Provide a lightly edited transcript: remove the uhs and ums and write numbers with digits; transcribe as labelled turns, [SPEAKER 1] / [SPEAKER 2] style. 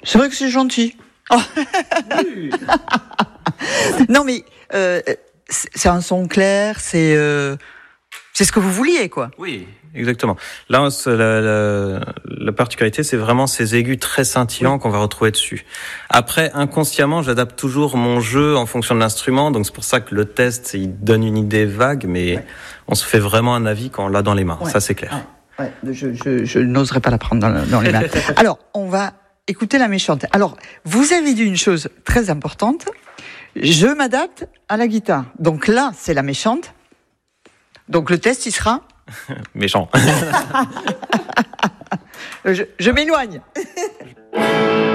[SPEAKER 1] C'est vrai que c'est gentil. Oh.
[SPEAKER 2] Oui.
[SPEAKER 1] Non mais c'est un son clair, c'est ce que vous vouliez, quoi.
[SPEAKER 2] Oui, exactement. Là, la particularité, c'est vraiment ces aigus très scintillants qu'on va retrouver dessus. Après, inconsciemment, j'adapte toujours mon jeu en fonction de l'instrument, donc c'est pour ça que le test, il donne une idée vague, mais on se fait vraiment un avis quand on l'a dans les mains, ça c'est clair.
[SPEAKER 1] Ouais, je n'oserais pas la prendre dans les mains. Alors, on va écouter la méchante. Alors, vous avez dit une chose très importante, je m'adapte à la guitare. Donc là, c'est la méchante. Donc le test, il sera
[SPEAKER 2] Méchant.
[SPEAKER 1] je m'éloigne.